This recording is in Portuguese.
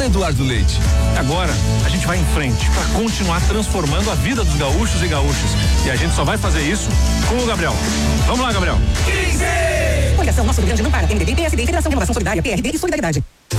Eduardo Leite? Agora a gente vai em frente para continuar transformando a vida dos gaúchos e gaúchas. E a gente só vai fazer isso com o Gabriel. Vamos lá, Gabriel. 15! Coligação Nosso Rio Grande não para. MDB, PSD, Federação de Renovação Solidária, PRB e Solidariedade.